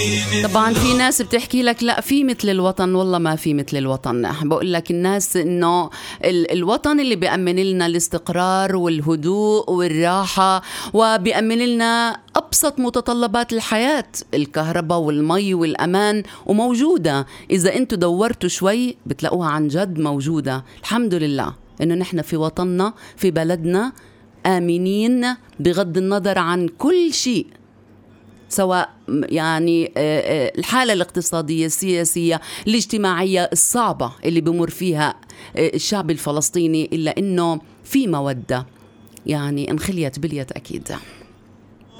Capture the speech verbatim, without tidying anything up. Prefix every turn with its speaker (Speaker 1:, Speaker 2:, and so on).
Speaker 1: طبعا في ناس بتحكي لك لا في مثل الوطن، والله ما في مثل الوطن. بقول لك الناس انه ال- الوطن اللي بيأمن لنا الاستقرار والهدوء والراحة، وبيأمن لنا أبسط متطلبات الحياة، الكهرباء والمي والأمان، وموجودة. إذا أنتوا دورتوا شوي بتلاقوها عن جد موجودة. الحمد لله إنه نحن في وطننا في بلدنا آمنين بغض النظر عن كل شيء، سواء يعني الحالة الاقتصادية، السياسية، الاجتماعية الصعبة اللي بمر فيها الشعب الفلسطيني، إلا إنه في مودة يعني انخليت بليت أكيد.